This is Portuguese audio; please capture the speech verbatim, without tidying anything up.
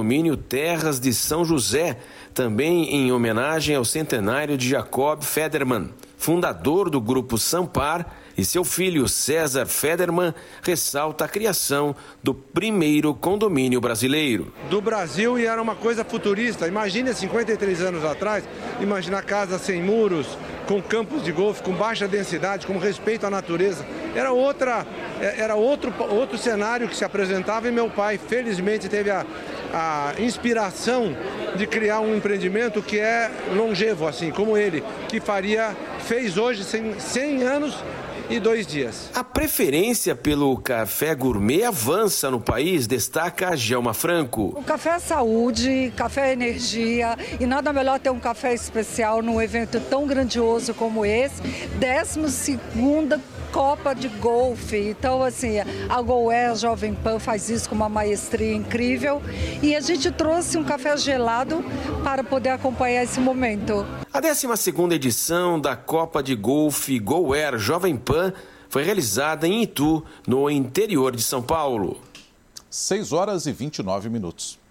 condomínio Terras de São José, também em homenagem ao centenário de Jacob Federman, fundador do Grupo Sampar, e seu filho César Federman ressalta a criação do primeiro condomínio brasileiro. Do Brasil, e era uma coisa futurista. Imagine cinquenta e três anos atrás, imaginar casa sem muros, com campos de golfe, com baixa densidade, com respeito à natureza. Era, outra, era outro, outro cenário que se apresentava, e meu pai, felizmente, teve a, a inspiração de criar um empreendimento que é longevo, assim como ele, que faria, fez hoje cem anos e dois dias. A preferência pelo café gourmet avança no país, destaca a Gelma Franco. O café é saúde, café é energia, e nada melhor ter um café especial num evento tão grandioso como esse, décima segunda Copa de Golfe. Então, assim, a GoAir Jovem Pan faz isso com uma maestria incrível, e a gente trouxe um café gelado para poder acompanhar esse momento. A décima segunda edição da Copa de Golfe GoAir Jovem Pan foi realizada em Itu, no interior de São Paulo. seis horas e vinte e nove minutos.